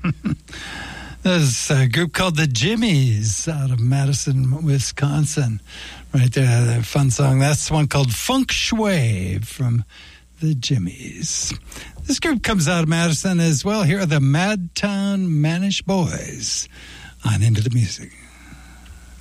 There's a group called the Jimmies out of Madison, Wisconsin. Right there, a fun song. That's one called Funk Shui from the Jimmies. This group comes out of Madison as well. Here are the Madtown Manish Boys on Into the Music.